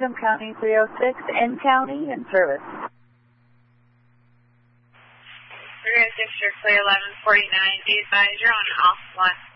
Windham County 306, N County, in service. 306, you're clear 1149. Be advised, you're on off one.